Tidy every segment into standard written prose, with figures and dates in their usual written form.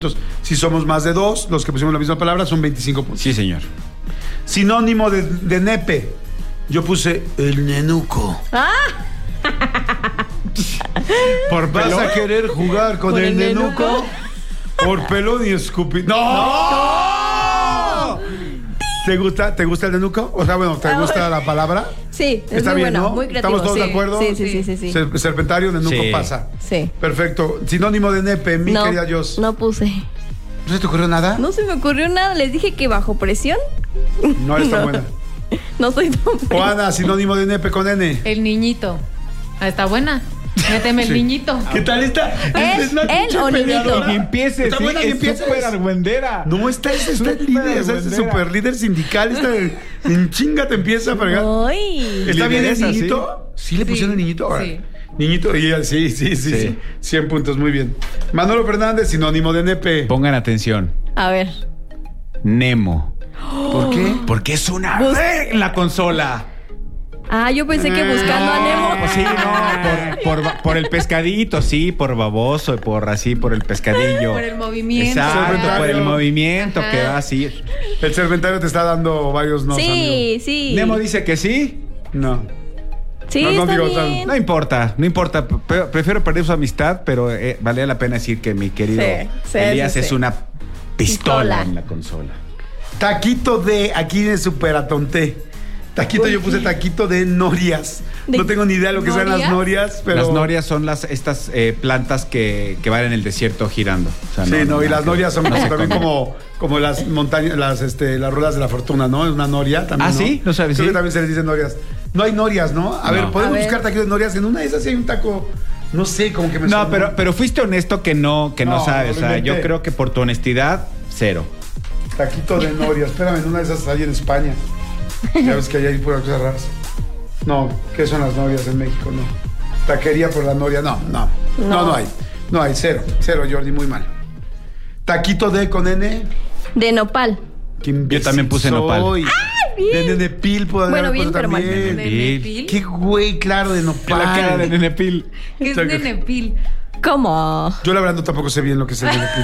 Si somos más de 2, los que pusimos la misma palabra, son 25 puntos. Sí, señor. Sinónimo de nepe. Yo puse el nenuco. ¿Vas a querer jugar con el nenuco? Por pelón y escupir. ¡No! ¿Te gusta el nenuco? O sea, bueno, ¿te gusta la palabra? Sí, es está muy bien, bueno, ¿no? muy creativo. ¿Estamos todos de acuerdo? Sí. Serpentario, nenuco Sí. pasa. Sí. Perfecto. Sinónimo de nepe, mi querida Jos. No puse. ¿No se te ocurrió nada? No se me ocurrió nada. Les dije que bajo presión. No eres tan buena. No soy tan buena. Juana, sinónimo de nepe con N. El niñito. Está buena. Méteme el niñito. ¿Qué tal está? ¿Es una él pinche o niñito? peleadora. Que empiece, Está sí, buena que es empieces. súper argüendera. No, está el líder, es el argüendera. super líder sindical. En chinga te empieza a fregar. Ay. ¿Está bien el Lideresa, niñito? ¿Sí le pusieron el niñito? Ahora. Sí. Niñito, y ella, sí. 100 puntos, muy bien. Manolo Fernández, sinónimo de nepe. Pongan atención. A ver. Nemo. ¿Por qué? Porque es una en la consola. Yo pensé que buscando a Nemo. Pues sí, no, por el pescadito, sí, por baboso, por el pescadillo. Por el movimiento. Exacto, por el movimiento Ajá. que va así. El serpentario te está dando varios no. Sí. Nemo dice que sí. No. Sí, No, está digo, bien. No importa. Prefiero perder su amistad, pero valía la pena decir que mi querido Sí, Elías es una pistola Pistola. en la consola. Taquito de, aquí de super atonté. Taquito, yo puse taquito de norias. No tengo ni idea de lo que sean las norias, pero. Las norias son estas plantas que van en el desierto girando. O sea, Sí, y las norias son no se también comen. como las montañas, las ruedas de la fortuna, ¿no? Es una noria también. Ah, ¿sí? ¿No sabes? Creo Sí. que también se les dice norias. No hay norias, ¿no? A ver, podemos A ver. buscar taquitos de norias. En una de esas sí hay un taco, no sé, como que me No, suena. pero fuiste honesto que no No, sabes. O sea, lo yo inventé. creo que por tu honestidad, 0. Taquito de norias. Espérame, en una de esas hay en España. Ya ves que allá hay puras cosas raras. No, ¿qué son las norias en México? No. Taquería por la noria, no hay. No hay, cero, Jordi, muy mal. Taquito de con N. De nopal. Qué imbécil Yo también puse nopal. soy. bien. De nenepil puedo Bueno, haber bien, puesto pero mal. también. ¿Nenepil? Qué güey, claro, de nopal. La cara de Nenepil. ¿Qué es nenepil? ¿Cómo? Yo la verdad no tampoco sé bien lo que es el nenepil.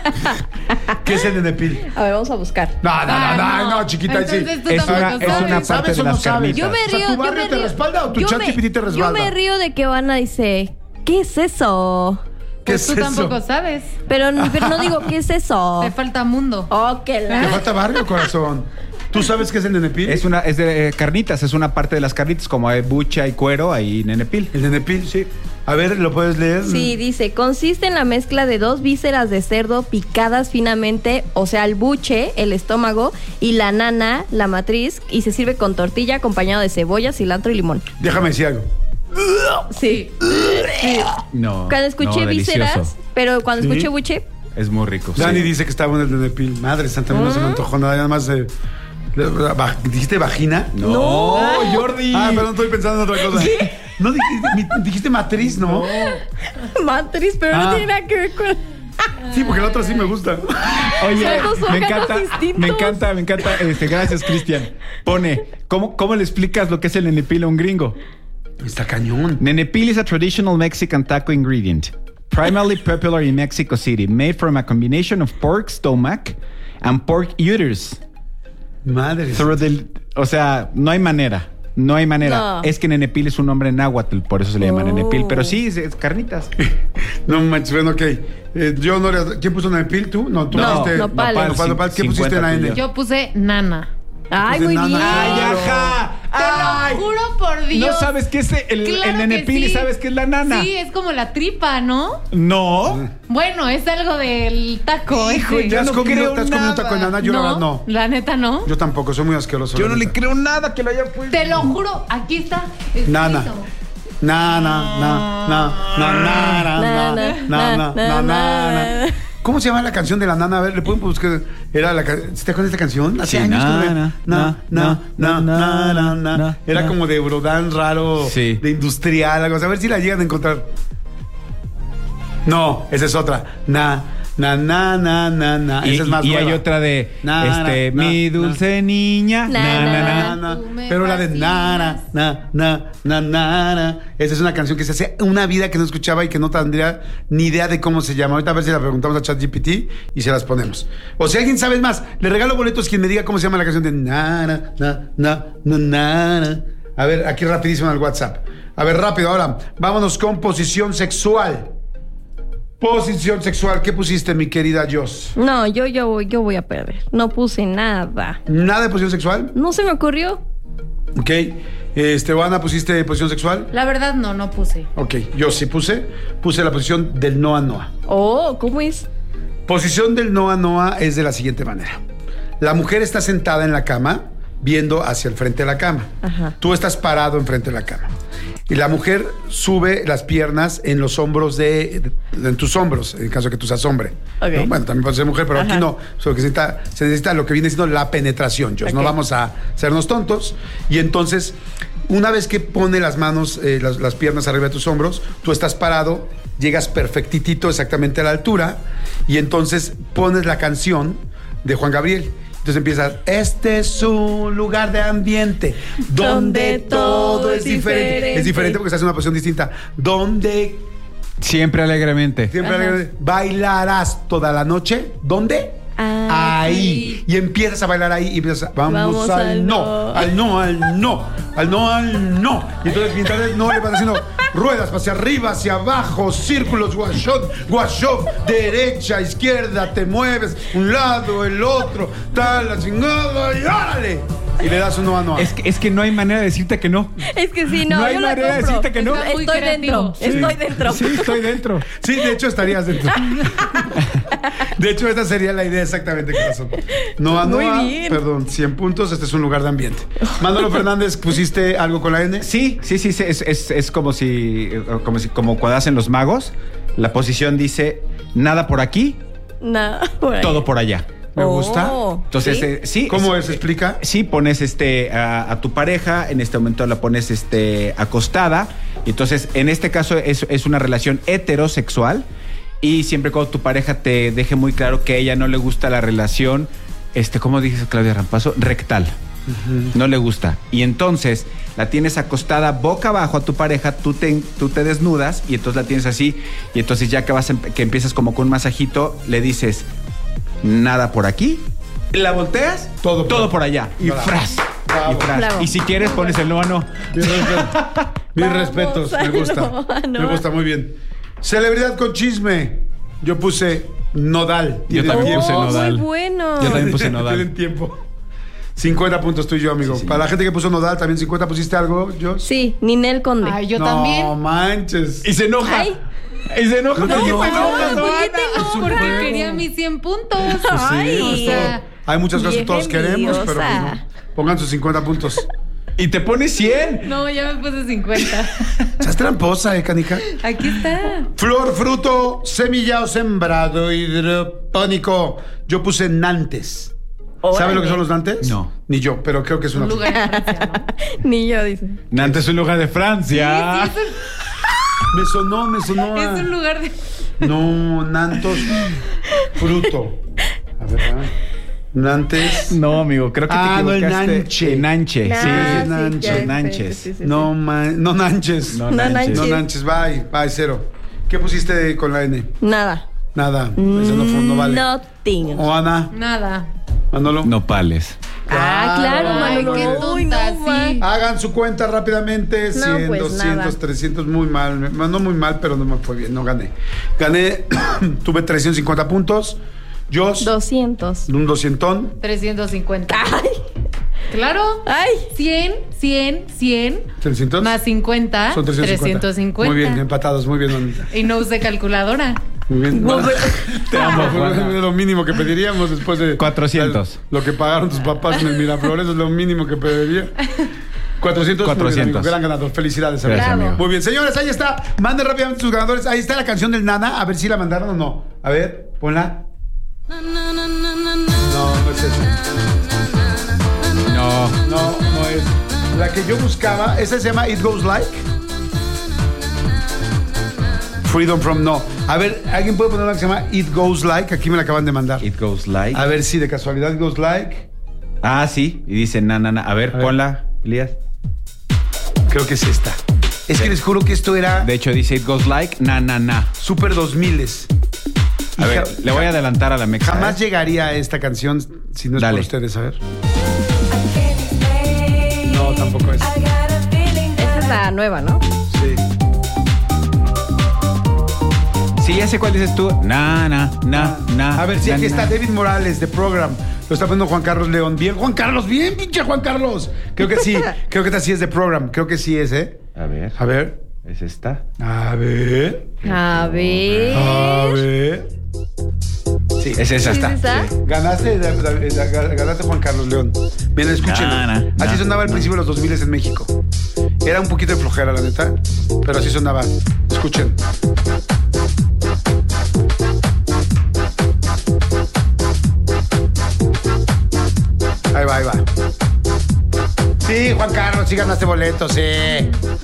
¿Qué es el nenepil? A ver, vamos a buscar. No, chiquita, sí. Entonces tú Es tampoco una sabes. parte ¿Sabes de o no las sabes? carnitas. Yo me O sea, río. ¿tu yo barrio me te río. respalda o tu Yo ChatGPT te respalda? Yo me río de que Vanna dice, ¿qué es eso? ¿Qué Pues es tú eso? tampoco sabes. Pero no digo, ¿qué es eso? Te falta mundo. Oh, qué Te la... falta barrio, corazón. ¿Tú sabes qué es el nenepil? Es de carnitas, es una parte de las carnitas, como hay bucha y cuero, ahí Nenepil. El nenepil, sí. A ver, ¿lo puedes leer? Sí, dice, consiste en la mezcla de 2 vísceras de cerdo picadas finamente, o sea, el buche, el estómago, y la nana, la matriz, y se sirve con tortilla acompañado de cebolla, cilantro y limón. Déjame decir algo. Sí. No. Cuando escuché vísceras, delicioso. pero cuando ¿Sí? escuché buche, Es muy rico. Dani sí. dice que está bueno el nenepil. Madre santa, no se me antojó nada más de... ¿Dijiste vagina? No, Jordi. Perdón, estoy pensando en otra cosa. No, dijiste matriz, ¿no? matriz, pero no tiene nada que ver con... Sí, porque el otro sí me gusta. Oye, Son dos me órganos encanta. Gracias, Cristian. Pone, ¿cómo le explicas lo que es el nenepil a un gringo? Está cañón. Nenepil is a traditional Mexican taco ingredient, primarily popular in Mexico City, made from a combination of pork stomach and pork uterus. Madre. O sea, no hay manera. No hay manera. No. Es que Nenepil es un nombre en náhuatl, por eso se le llama Nenepil. Pero sí, es carnitas. No manches, bueno, ok. Yo no le... ¿Quién puso nenepil? ¿Tú? No, tú No, pusiste... nopal. Nopal. ¿Qué pusiste en la N? Yo puse nana. Ay, Pues de muy bien. nana. ¡Ay, ajá! ¡Ay! Te lo juro por Dios. No sabes qué es el Claro Nenepil que y sí. sabes qué es la nana. Sí, es como la tripa, ¿no? No. Bueno, es algo del taco. Hijo, ese. ¿Te has no comido creo un taco de nana? Yo la verdad no. La neta no. Yo tampoco, soy muy asqueroso. Yo la no le neta. creo nada que lo haya puesto. Te lo juro, aquí está. Nana. escrito. Na. ¿Cómo se llama la canción de la nana? A ver, le pueden buscar. Era la ¿te acuerdas de esta canción? Hace Sí, años que na. Era como de Eurodance raro, Sí. de industrial, algo así. A ver si la llegan a encontrar. No, esa es otra. Na, na, na, na, na. Y, Esa es más y nueva. hay otra de Na, na, mi dulce niña. Na, na, na, Na, na. na. Tú me Pero la de na, na, na, na, na, na. Esa es una canción que se hace una vida que no escuchaba y que no tendría ni idea de cómo se llama. Ahorita a ver si la preguntamos a ChatGPT y se las ponemos. O si alguien sabe más, le regalo boletos quien me diga cómo se llama la canción de na, na, na, na, na, na. A ver, aquí rapidísimo en el WhatsApp. A ver, rápido, ahora, vámonos con posición sexual. Posición sexual, ¿qué pusiste, mi querida Jos? No, yo voy a perder. No puse nada. ¿Nada de posición sexual? No se me ocurrió. Ok. Ana, ¿pusiste posición sexual? La verdad, no puse. Ok, yo sí puse la posición del Noa Noa. Oh, ¿cómo es? Posición del Noa Noa es de la siguiente manera. La mujer está sentada en la cama, viendo hacia el frente de la cama. Ajá. Tú estás parado enfrente de la cama. Y la mujer sube las piernas en los hombros en tus hombros, en caso de que tú seas hombre. Ok. ¿No? Bueno, también puede ser mujer, pero Ajá. aquí no. Se necesita lo que viene siendo la penetración, Jos. Ok. No vamos a hacernos tontos. Y entonces, una vez que pone las manos, las piernas arriba de tus hombros, tú estás parado, llegas perfectitito exactamente a la altura, y entonces pones la canción de Juan Gabriel. Entonces empiezas, este es un lugar de ambiente donde todo es diferente. Es diferente porque estás en una posición distinta. Donde Siempre alegremente. siempre bailarás toda la noche. ¿Dónde? Ahí. Y empiezas a bailar ahí y empiezas, vamos al no, al no, al no, al no, al no. Y entonces mientras el no le vas haciendo ruedas hacia arriba, hacia abajo, círculos, guashot, derecha, izquierda, te mueves, un lado, el otro, tal, la chingada, y órale. Y le das un no a no. Es que no hay manera de decirte que no. Es que sí, no, No hay yo la manera de compro. decirte que no. Está muy Estoy creativo. dentro, estoy dentro. Sí, estoy dentro. Sí, de hecho estarías dentro. De hecho, esta sería la idea exactamente, corazón. Noa Muy Noa, bien. perdón, 100 puntos, este es un lugar de ambiente. Manolo Fernández, ¿pusiste algo con la N? Sí, es como cuando hacen los magos. La posición dice nada por aquí, Nada, por ahí. todo por allá. Me gusta. Entonces, ¿sí? sí. ¿Cómo es? ¿Explica? Sí, pones a tu pareja, en este momento la pones acostada. Y entonces, en este caso, es una relación heterosexual. Y siempre cuando tu pareja te deje muy claro que a ella no le gusta la relación, ¿cómo dices, Claudia Rampazo? Rectal. No le gusta. Y entonces la tienes acostada boca abajo a tu pareja, tú te desnudas y entonces la tienes así. Y entonces ya que empiezas como con un masajito, le dices nada por aquí, la volteas, todo por allá. Y Bravo. fras. Bravo. Y fras. Bravo. Y si quieres pones el no a no. Mis Vamos respetos, me al gusta. Noa Noa. Me gusta muy bien. Celebridad con chisme. Yo puse Nodal. Yo Tienen también tiempo. puse Nodal. Muy bueno. Yo también puse Nodal. Tienen tiempo. 50 puntos tú y yo, amigo. Sí, sí. Para la gente que puso Nodal, también 50. ¿Pusiste algo, yo? Sí, Ninel Conde. Ay, yo no también. manches. Y se enoja. Ay. Y se enoja. No, porque no, se no, enoja, no, Joana. Es un Porque juego. quería mis 100 puntos. Ay. Sí, O sea, hay muchas cosas que vieja todos queremos, pero pues envidiosa. no. Pongan sus 50 puntos. Y te pone 100. no, ya me puse 50. Estás tramposa, canica. Aquí está. Flor, fruto, semilla o sembrado hidropónico. Yo puse nantes. ¿Saben lo que son los nantes? No. Ni yo, pero creo que es una Un lugar en Francia, ¿no? Ni yo, dice. Nantes es un lugar de Francia. Sí, Me sonó a... es un lugar de... No, nantos, fruto. A ver, nantes. No, amigo, creo que te No, el equivocaste. nanche. Nanche. Nah, Sí, sí, es Nanche. ya sé, Nanches. sí. No, no nanches. No, No, Nanches. No nanches, bye, cero. ¿Qué pusiste con la N? Nada. Nada, eso no vale. Nothing. O Ana, Nada. Manolo. Nopales. Ah, claro, Ay, Manolo. qué Uy, tonta, no, sí. ma. Hagan su cuenta rápidamente. 100, pues, 200, nada. 300, muy mal. No muy mal, pero no me fue bien, no gané. Gané, tuve 350 puntos. Yo, 200. un 200. 350. Ay, Claro. ay. 100, 300. más 50, Son 350. Muy bien, empatados, muy bien, Anita. Y no usé calculadora. Muy bien. Te amo, Juana. Es lo mínimo que pediríamos después de 400. Lo que pagaron tus papás en el Miraflores es lo mínimo que pediría. 400. 400. Muy bien, amigo. Gran ganador. Felicidades, amigo. Gracias, amigo. Muy bien, señores, ahí está. Manden rápidamente sus ganadores. Ahí está la canción del Nana. A ver si la mandaron o no. A ver, ponla. No, no es esa. No es. La que yo buscaba, esa se llama It Goes Like. Freedom from no. A ver, ¿alguien puede poner una que se llama It Goes Like? Aquí me la acaban de mandar. It Goes Like. A ver si de casualidad It Goes Like. Ah, sí. Y dice na, na, na. A ver, ponla, Elías. Creo que es esta. Es que les juro que esto era De hecho, dice It Goes Like, na, na, na. super 2000s. A ver, le voy a adelantar a la mexa. Jamás llegaría a esta canción si no es Dale. por ustedes, a ver. No, tampoco es. Esta es la nueva, ¿no? Sí. Sí, ya sé cuál dices tú. Na, na, na, na. A ver, sí, na, aquí na. está David Morales, de Program. Lo está poniendo Juan Carlos León. Bien, Juan Carlos, bien, pinche Juan Carlos. Creo que sí. Creo que esta sí es de Program. Creo que sí es, ¿eh? A ver. A ver. ¿Es esta? A ver. A ver. A ver. Sí, Es esa. ¿Sí es esa? Sí. Ganaste Juan Carlos León. Miren, escuchen. Así sonaba al principio de los 2000 en México. Era un poquito de flojera, la neta. Pero así sonaba. Escuchen. Ahí va, ahí va. Sí, Juan Carlos, sí ganaste boletos, sí.